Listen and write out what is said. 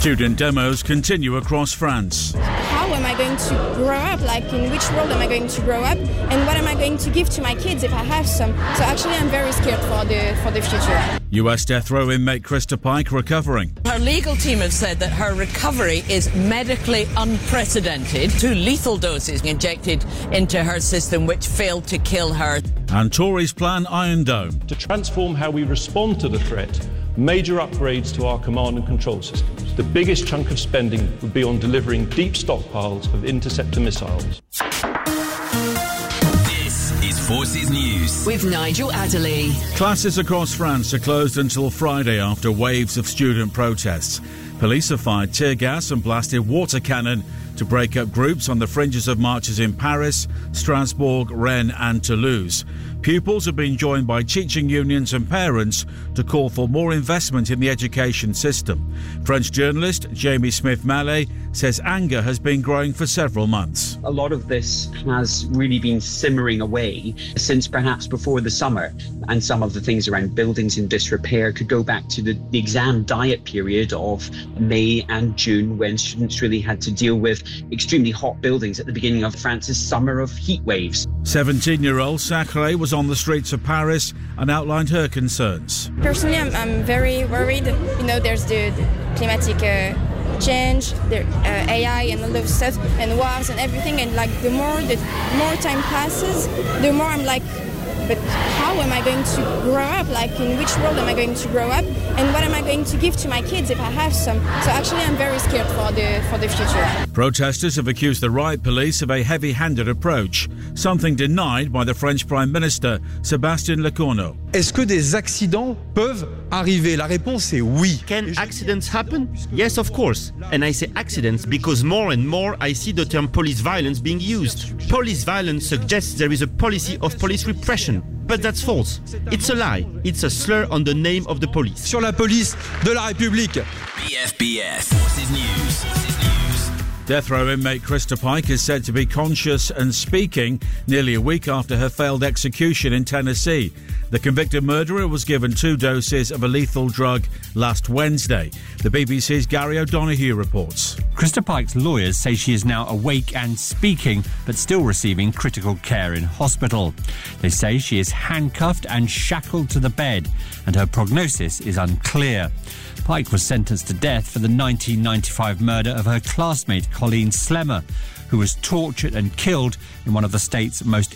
Student demos continue across France. How am I going to grow up? In which world am I going to grow up? And what am I going to give to my kids if I have some? So actually, I'm very scared for the future. US death row inmate Krista Pike recovering. Her legal team have said that her recovery is medically unprecedented. 2 lethal doses injected into her system which failed to kill her. And Tories plan Iron Dome. To transform how we respond to the threat, major upgrades to our command and control systems. The biggest chunk of spending would be on delivering deep stockpiles of interceptor missiles. This is Forces News with Nigel Adderley. Classes across France are closed until Friday after waves of student protests. Police have fired tear gas and blasted water cannon to break up groups on the fringes of marches in Paris, Strasbourg, Rennes and Toulouse. Pupils have been joined by teaching unions and parents to call for more investment in the education system. French journalist Jamie Smith-Mallet says anger has been growing for several months. A lot of this has really been simmering away since perhaps before the summer, and some of the things around buildings in disrepair could go back to the exam diet period of May and June, when students really had to deal with extremely hot buildings at the beginning of France's summer of heat waves. 17-year-old Sacré was on the streets of Paris and outlined her concerns. Personally, I'm very worried. There's the climatic change, the AI and all of stuff, and wars and everything. And the more time passes, the more I'm like, but how am I going to grow up? In which world am I going to grow up? And what am I going to give to my kids if I have some? So actually, I'm very scared for the future. Protesters have accused the riot police of a heavy-handed approach, something denied by the French Prime Minister, Sébastien Lecornu. Est-ce que des accidents peuvent arriver? La réponse est oui. Can accidents happen? Yes, of course. And I say accidents because more and more I see the term police violence being used. Police violence suggests there is a policy of police repression. But that's false. It's a lie. It's a slur on the name of the police. Sur la police de la République. BFBS Forces News. Death row inmate Krista Pike is said to be conscious and speaking nearly a week after her failed execution in Tennessee. The convicted murderer was given 2 doses of a lethal drug last Wednesday. The BBC's Gary O'Donoghue reports. Krista Pike's lawyers say she is now awake and speaking, but still receiving critical care in hospital. They say she is handcuffed and shackled to the bed, and her prognosis is unclear. Pike was sentenced to death for the 1995 murder of her classmate Colleen Slemmer, who was tortured and killed in one of the state's most